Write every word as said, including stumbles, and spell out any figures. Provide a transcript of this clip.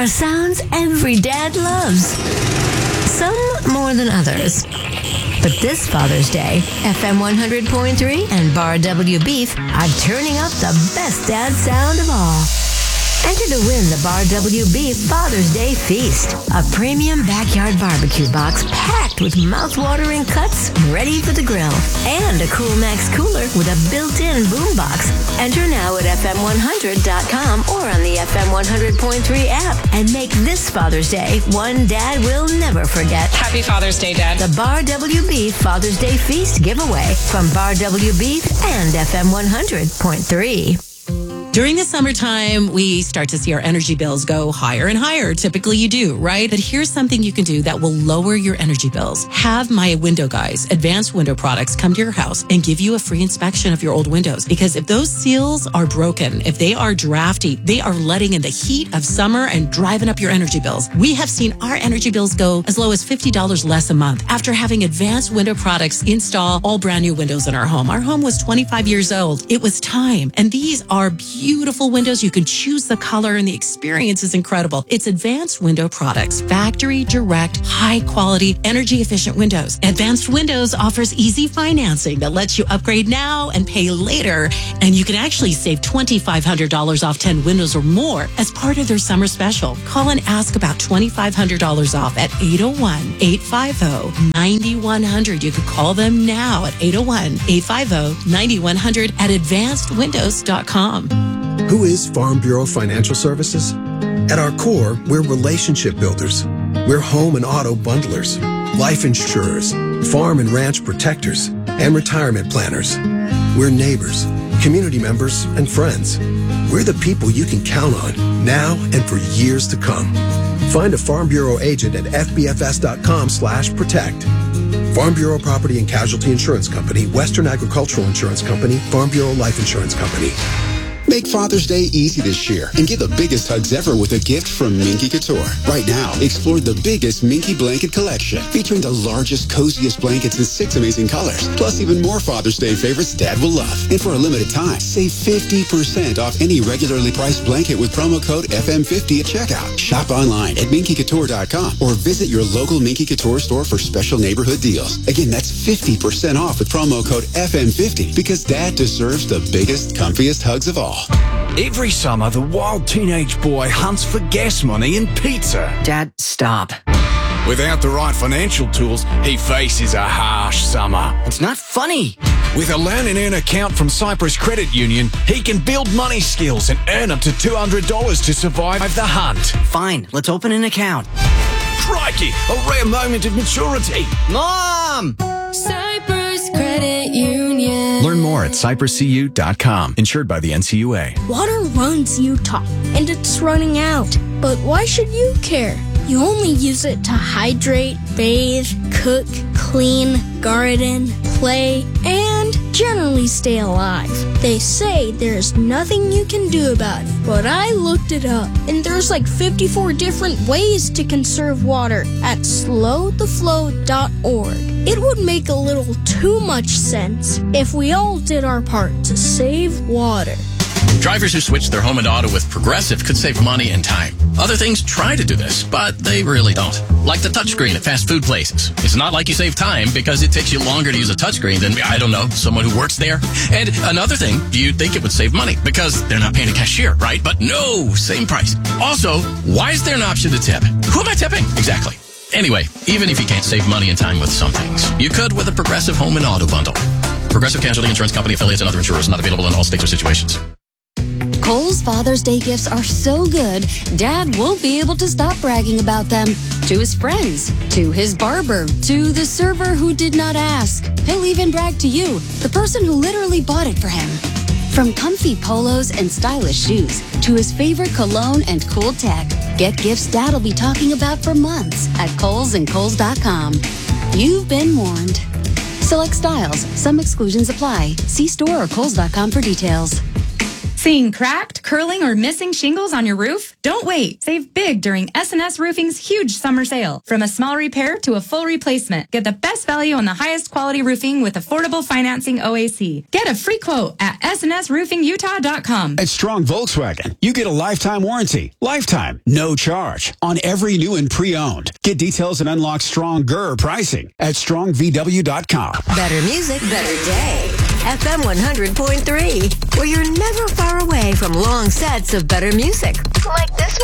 are sounds every dad loves. Some more than others. But this Father's Day, F M one hundred point three and Bar W Beef are turning up the best dad sound of all. Enter to win the Bar W Beef Father's Day Feast, a premium backyard barbecue box packed with mouth-watering cuts ready for the grill, and a Cool Max cooler with a built-in boombox. Enter now at F M one hundred dot com or on the F M one hundred point three app and make this Father's Day one Dad will never forget. Happy Father's Day, Dad. The Bar W Beef Father's Day Feast giveaway from Bar W Beef and F M one hundred point three. During the summertime, we start to see our energy bills go higher and higher. Typically you do, right? But here's something you can do that will lower your energy bills. Have my window guys, Advanced Window Products, come to your house and give you a free inspection of your old windows. Because if those seals are broken, if they are drafty, they are letting in the heat of summer and driving up your energy bills. We have seen our energy bills go as low as fifty dollars less a month after having Advanced Window Products install all brand new windows in our home. Our home was twenty-five years old. It was time. And these are beautiful. Beautiful windows. You can choose the color and the experience is incredible. It's Advanced Window Products, factory direct, high quality, energy efficient windows. Advanced Windows offers easy financing that lets you upgrade now and pay later. And you can actually save twenty-five hundred dollars off ten windows or more as part of their summer special. Call and ask about twenty-five hundred dollars off at eight oh one, eight five oh, nine one hundred. You could call them now at eight oh one, eight five oh, nine one hundred at advanced windows dot com. Who is Farm Bureau Financial Services? At our core, we're relationship builders. We're home and auto bundlers, life insurers, farm and ranch protectors, and retirement planners. We're neighbors, community members, and friends. We're the people you can count on now and for years to come. Find a Farm Bureau agent at f b f s dot com slash protect. Farm Bureau Property and Casualty Insurance Company, Western Agricultural Insurance Company, Farm Bureau Life Insurance Company. Make Father's Day easy this year and give the biggest hugs ever with a gift from Minky Couture. Right now, explore the biggest Minky blanket collection featuring the largest, coziest blankets in six amazing colors, plus even more Father's Day favorites Dad will love. And for a limited time, save fifty percent off any regularly priced blanket with promo code F M fifty at checkout. Shop online at minky couture dot com or visit your local Minky Couture store for special neighborhood deals. Again, that's fifty percent off with promo code F M fifty because Dad deserves the biggest, comfiest hugs of all. Every summer, the wild teenage boy hunts for gas money and pizza. Dad, stop. Without the right financial tools, he faces a harsh summer. It's not funny. With a Learn and Earn account from Cyprus Credit Union, he can build money skills and earn up to two hundred dollars to survive the hunt. Fine, let's open an account. Crikey, a rare moment of maturity. Mom! Cyprus Credit Union. Learn more at cyprus c u dot com. Insured by the N C U A. Water runs Utah, and it's running out. But why should you care? You only use it to hydrate, bathe, cook, clean, garden, play, and generally stay alive. They say there's nothing you can do about it, but I looked it up, and there's like fifty-four different ways to conserve water at slow the flow dot org. It would make a little too much sense if we all did our part to save water. Drivers who switch their home and auto with Progressive could save money and time. Other things try to do this, but they really don't. Like the touchscreen at fast food places. It's not like you save time because it takes you longer to use a touchscreen than, I don't know, someone who works there. And another thing, you'd think it would save money because they're not paying a cashier, right? But no, same price. Also, why is there an option to tip? Who am I tipping? Exactly. Anyway, even if you can't save money and time with some things, you could with a Progressive home and auto bundle. Progressive Casualty Insurance Company affiliates and other insurers not available in all states or situations. Kohl's Father's Day gifts are so good, Dad won't be able to stop bragging about them. To his friends, to his barber, to the server who did not ask. He'll even brag to you, the person who literally bought it for him. From comfy polos and stylish shoes to his favorite cologne and cool tech, get gifts Dad'll be talking about for months at Kohl's and Kohl's dot com. You've been warned. Select styles. Some exclusions apply. See store or Kohl's dot com for details. Seeing cracked, curling, or missing shingles on your roof? Don't wait. Save big during S and S Roofing's huge summer sale. From a small repair to a full replacement, get the best value on the highest quality roofing with affordable financing O A C. Get a free quote at S and S roofing utah dot com. At Strong Volkswagen, you get a lifetime warranty. Lifetime, no charge, on every new and pre-owned. Get details and unlock stronger pricing at strong v w dot com. Better music, better day. F M one hundred point three, where you're never far away from long sets of better music. Like this